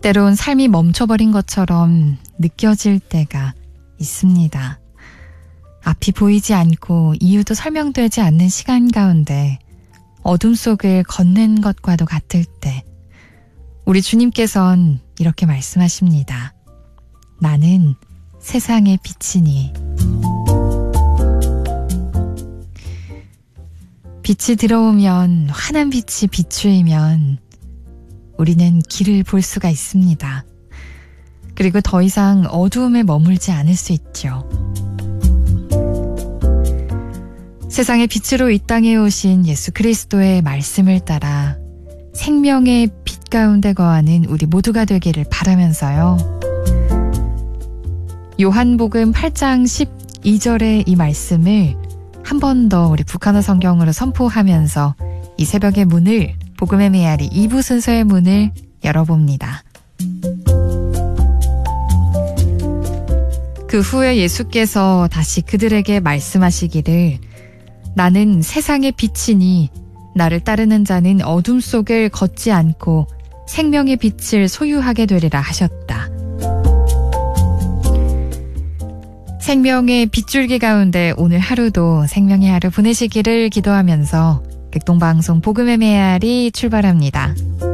때론 삶이 멈춰버린 것처럼 느껴질 때가 있습니다. 앞이 보이지 않고 이유도 설명되지 않는 시간 가운데 어둠 속을 걷는 것과도 같을 때 우리 주님께서는 이렇게 말씀하십니다. 나는 세상의 빛이니. 빛이 들어오면, 환한 빛이 비추이면 우리는 길을 볼 수가 있습니다. 그리고 더 이상 어두움에 머물지 않을 수 있죠. 세상의 빛으로 이 땅에 오신 예수 그리스도의 말씀을 따라 생명의 빛 가운데 거하는 우리 모두가 되기를 바라면서요. 요한복음 8장 12절의 이 말씀을 한 번 더 우리 북한어 성경으로 선포하면서 이 새벽의 문을, 복음의 메아리 2부 순서의 문을 열어봅니다. 그 후에 예수께서 다시 그들에게 말씀하시기를 나는 세상의 빛이니 나를 따르는 자는 어둠 속을 걷지 않고 생명의 빛을 소유하게 되리라 하셨다. 생명의 빗줄기 가운데 오늘 하루도 생명의 하루 보내시기를 기도하면서 극동방송 복음의 메아리 출발합니다.